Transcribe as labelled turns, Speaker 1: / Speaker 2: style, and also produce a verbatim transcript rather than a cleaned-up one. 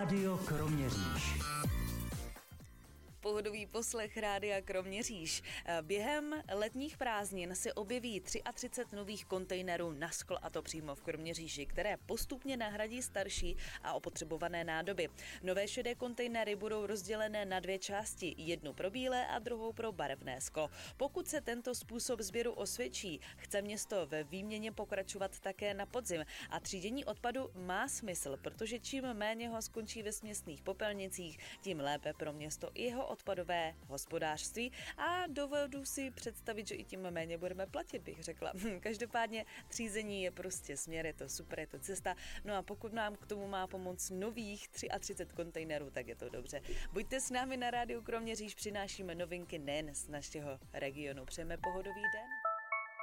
Speaker 1: Rádio Kroměříž.
Speaker 2: Pohodový poslech Rádia Kroměříž. Během letních prázdnin se objeví třicet tři nových kontejnerů na sklo, a to přímo v Kroměříži, které postupně nahradí starší a opotřebované nádoby. Nové šedé kontejnery budou rozdělené na dvě části, jednu pro bílé a druhou pro barevné sklo. Pokud se tento způsob sběru osvědčí, chce město ve výměně pokračovat také na podzim a třídění odpadu má smysl, protože čím méně ho skončí ve směsných popelnicích, tím lépe pro město i jeho odpadové hospodářství a dovedu si představit, že i tím méně budeme platit, bych řekla. Každopádně třízení je prostě směr, je to super, je to cesta. No a pokud nám k tomu má pomoct nových třicet tři kontejnerů, tak je to dobře. Buďte s námi na Rádiu Kroměříž, přinášíme novinky nejen z našeho regionu. Přejeme pohodový den.